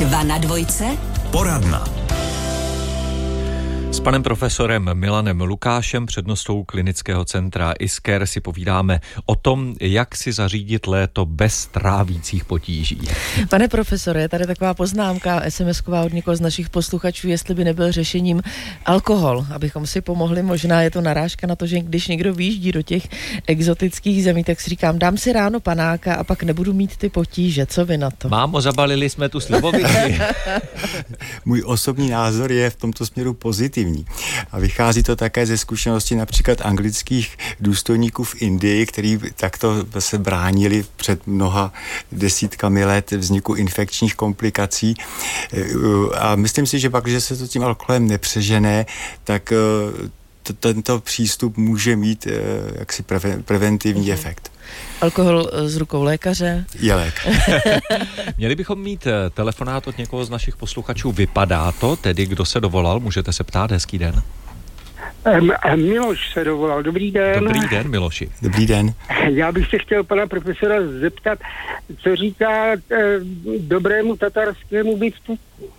2 na 2. Poradna. S panem profesorem Milanem Lukášem, přednostou klinického centra Isker, si povídáme o tom, jak si zařídit léto bez trávících potíží. Pane profesore, je tady taková poznámka SMS-ková od někoho z našich posluchačů, jestli by nebyl řešením alkohol, abychom si pomohli. Možná je to narážka na to, že když někdo vyjíždí do těch exotických zemí, tak si říkám, dám si ráno panáka a pak nebudu mít ty potíže. Co vy na to? Mámo, zabalili jsme tu slivovici. Můj osobní názor je v tomto směru pozitivní. A vychází to také ze zkušenosti například anglických důstojníků v Indii, kteří takto se bránili před mnoha desítkami let vzniku infekčních komplikací. A myslím si, že pak, když se to tím alkoholem nepřežené, tak tento přístup může mít jaksi preventivní efekt. Alkohol z rukou lékaře. Je lék. Měli bychom mít telefonát od někoho z našich posluchačů. Vypadá to, tedy kdo se dovolal? Můžete se ptát, hezký den. Miloš se dovolal. Dobrý den. Dobrý den, Miloši. Dobrý den. Já bych se chtěl pana profesora zeptat, co říká dobrému tatarskému biftu.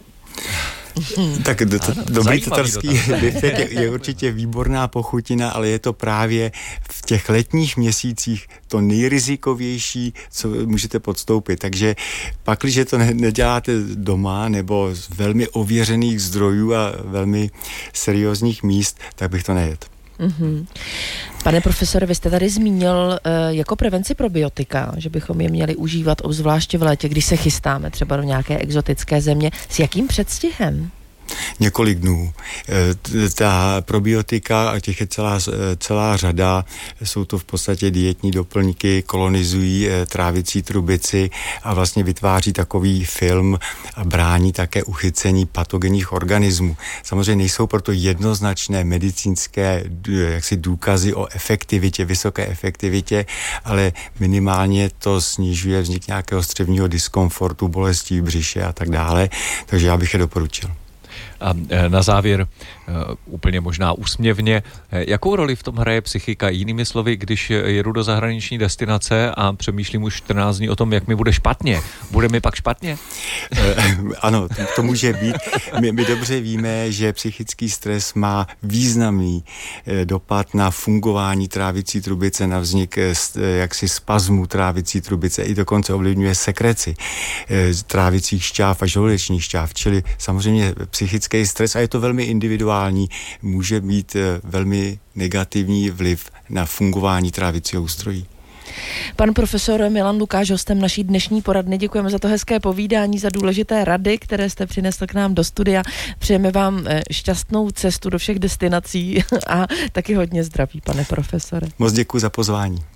Tak dobrý tatarský biftek je určitě výborná pochutina, ale je to právě v těch letních měsících to nejrizikovější, co můžete podstoupit. Takže pakliže to neděláte doma nebo z velmi ověřených zdrojů a velmi seriózních míst, tak bych to nejedl. Mm-hmm. Pane profesore, vy jste tady zmínil jako prevenci probiotika, že bychom je měli užívat obzvláště v létě, když se chystáme třeba do nějaké exotické země. S jakým předstihem? Několik dnů. Ta probiotika, a těch je celá řada, jsou to v podstatě dietní doplňky, kolonizují trávicí trubici a vlastně vytváří takový film a brání také uchycení patogenních organismů. Samozřejmě nejsou proto jednoznačné medicínské jaksi důkazy o efektivitě, vysoké efektivitě, ale minimálně to snižuje vznik nějakého střevního diskomfortu, bolestí v břiše a tak dále, takže já bych je doporučil. A na závěr, úplně možná úsměvně, jakou roli v tom hraje psychika? Jinými slovy, když jedu do zahraniční destinace a přemýšlím už 14 dní o tom, jak mi bude špatně. Bude mi pak špatně? Ano, to může být. My dobře víme, že psychický stres má významný dopad na fungování trávicí trubice, na vznik jaksi spazmu trávicí trubice, i dokonce ovlivňuje sekreci trávicích šťáv a žaludečních šťáv, čili samozřejmě psychický stres, a je to velmi individuální, může mít velmi negativní vliv na fungování trávicího ústrojí. Pan profesor Milan Lukáš, hostem naší dnešní poradny. Děkujeme za to hezké povídání, za důležité rady, které jste přinesl k nám do studia. Přejeme vám šťastnou cestu do všech destinací a taky hodně zdraví, pane profesore. Moc děkuji za pozvání.